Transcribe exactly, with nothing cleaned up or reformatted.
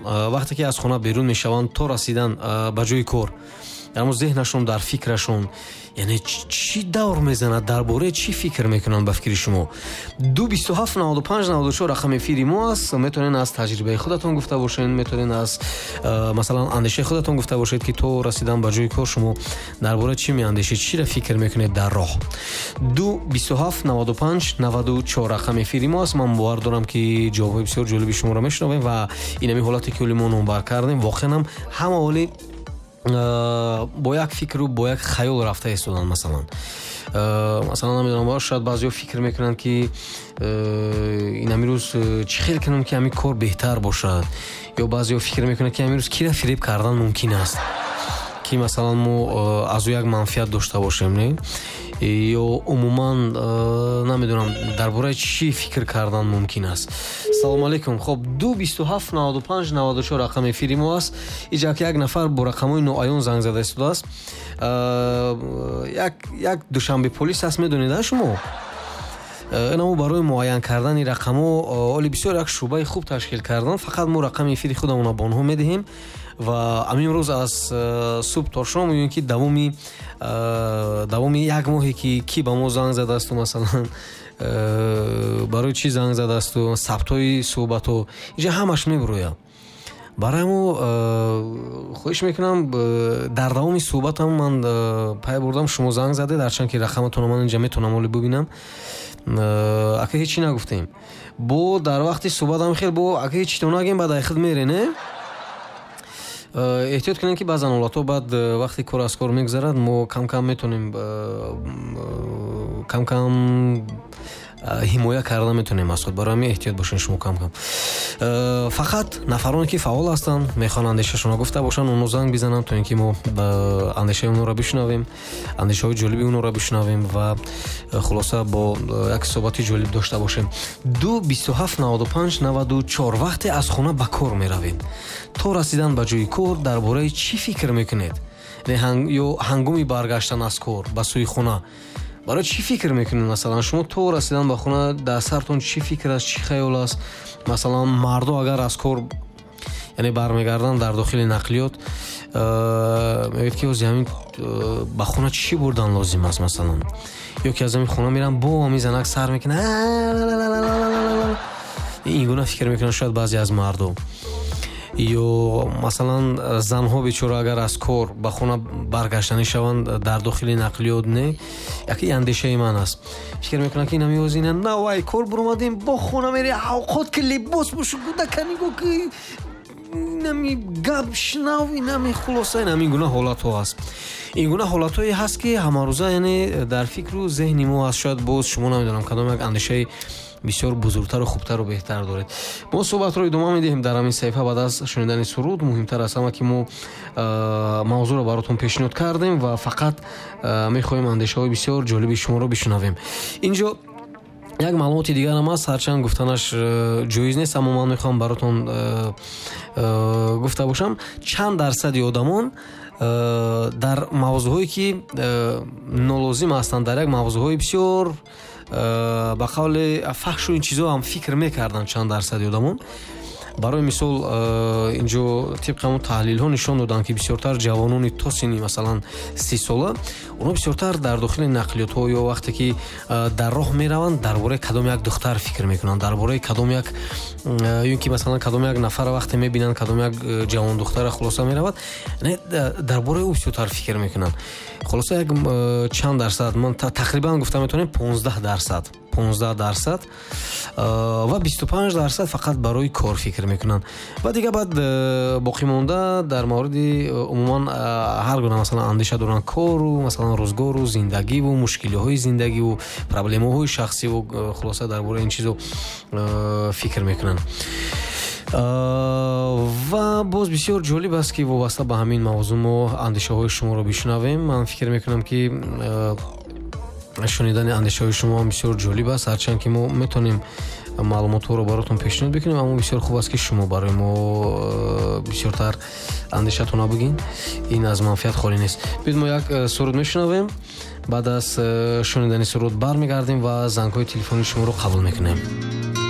вақте ки аз хона берун мешаванд то расидан ба ҷои кор, яъне зеҳнашон дар фикрашон яъне чӣ давр мезанад, дар бораи чӣ фикр мекунанд ба фикри шумо? ду бисту ҳафт наводу панҷ наводу чор рақами эфири мо аст. метавонед аз таҷрибаи худатон гуфта бошед, метавонед аз масалан андешаи худатон гуфта бошед ки то расидан ба ҷои кор шумо дар бораи чӣ меандешед, чиро фикр мекунед дар роҳ. ду бисту ҳафт наводу панҷ наводу чор рақами эфири мо аст. ман бовар дорам ки ҷавобҳои бисёр ҷолиби шуморо мешунавем ва инами ҳолате ки оли мо номбар кардем воқеан ҳам ҳама оли бо як фикру бо як хаёл рафта истоданд. масалан масалан намедонам, шояд баъзеҳо фикр мекунанд ки ин амирӯз чӣ хел кунам ки ҳамин кор беҳтар бошад, ё баъзеҳо фикр мекунанд ки амирӯз кира фиреб кардан мумкин аст ки масалан мо аз ӯ як манфиат дошта бошем, не, ё умуман намедонам дар бораи чӣ фикр кардан мумкин аст. салому алейкум. хоб ду бисту ҳафт наводу панҷ наводу чор рақами эфири мо аст. иҷак як нафар бо рақамҳои ноаён занг зада истодааст. як як душанбе полис аст, медонед шумо? инаму барои муайян кардани рақамҳо оли бисёр як шӯъбаи хуб ташкил кардан. фақат мо рақами эфири худамонро ба онҳо медиҳем ва амин рӯз аз субҳ то шом меён ки давоми давоми як моҳе ки ки ба мо занг задаасту, масалан барои чӣ занг задаасту, сабтҳои суҳбатҳо инҷа ҳамаш мебурояд. барои мо хоҳиш мекунам дар давоми суҳбатам ман пай бурдам шумо занг задед, ҳарчанд ки рақаматонро ман инҷа метавонам оли бубинам. ака ҳечӣ нагуфтем. бо дар вақти суҳбатам хел бо ака ҳечито нагем баъд айхид мере, не? эҳтиёт кунем ки баъзан ҳолатҳо баъд вақти кор аз кор мегзарад, мо кам кам метонем кам кам ҳимоя карда метонем аз худ. барои ҳамин эҳтиёт бошед шумо кам кам. фақат нафароне ки фаъол ҳастанд, мехоҳанд андешашонро гуфта бошанд, онҳо занг бизананд то ин ки мо андешаи онҳоро бишунавем, андешаҳои ҷолиби онҳоро бишунавем ва хулоса бо як суҳбати ҷолиб дошта бошем. ду бисту ҳафт наводу панҷ наводу чор вақте аз хона ба кор меравем, то расидан ба ҷои кор дар бораи чӣ фикр мекунед? ё ҳангоми баргаштан аз кор ба сӯи хона барои чӣ фикр мекунед? масалан шумо то расидан ба хона дар сартон чӣ фикр аст, чӣ хаёл аст? масалан мардо агар аз кор яъне бармегарданд дар дохили нақлиёт, мегӯяд ки ози ҳамин ба хона чӣ бурдан лозим аст, масалан ё ки аз ҳамин хона мерам бо мизанак сар мекунад, ин гуна фикр мекунад шояд баъзе аз мардо. ё масалан занҳо бечора агар аз кор ба хона баргаштанӣ шаванд дар дохили нақлиёт, не, яки андешаи ман аст, фикр мекунам ки нами озина навай кор буромадем бо хона мери авқот ки либос бошу гудаканиго ки нами гап шнав, нами хулоса, нами гуна ҳолатҳо аст. ин гуна ҳолатҳое ҳаст ки ҳамарӯза яъне дар фикру зеҳни мо аст. шояд боз шумо намедонам кадом як андешаи бисёр бузургтару хубтару беҳтар доред. мо суҳбатро идома медиҳем дар ҳамин саҳифа баъд аз шунидани суруд. муҳимтар аз ҳама ки мо мавзӯъро баротон пешниҳод кардем ва фақат мехоҳем андешаҳои бисёр ҷолиби шуморо бишунавем. инҷо як маълумоти дигар ҳам аст, ҳарчанд гуфтанаш ҷоиз нест, аммо ман мехоҳам баротон гуфта бошам. чанд дарсади одамон дар мавзӯъҳое ки нолозим ҳастанд, дар як мавзӯъҳои бисёр ба қавли фахшу ин чизо ҳам фикр мекарданд чанд дарсади одамон. барои мисол инҷо тибқи ҳамон таҳлилҳо нишон доданд ки бисёртар ҷавонони то синни масалан си сола, онҳо бисёртар дар дохили нақлиётҳо ё вақте ки дар роҳ мераванд дар бораи кадом як духтар фикр мекунанд, дар бораи кадом як ё ки масалан кадом як нафар вақте мебинанд кадом як ҷавон духтара хулоса меравад, дар бораи ӯ бисёртар фикр мекунанд. хулоса як чанд дарсад, ман тақрибан гуфта метавонем понздаҳ дарсад понздаҳ дарсад ва бисту панҷ дарсад фақат барои кор фикр мекунанд. ва дига баъд боқӣ монда дар мавриди умуман ҳар гуна масалан андеша доранд кору масалан рӯзгору зиндагиву мушкилиҳои зиндагиву проблемаҳои шахсиву хулоса дар бораи ин чизо фикр мекунанд. ва боз бисёр ҷолиб аст ки вобаста ба ҳамин мавзӯъ мо андешаҳои шуморо бишунавем. ман фикр мекунам ки шунидани андешаҳои шумо ҳам бисёр ҷолиб аст, ҳарчанд ки мо метонем маълумотҳоро баротон пешниҳод бикунем, аммо бисёр хуб аст ки шумо барои мо бисёртар андешатона бигин. ин аз манфиат холӣ нест. биёед мо як суруд мешунавем, баъд аз шунидани суруд бармегардем ва зангҳои телефони шуморо қабул мекунем.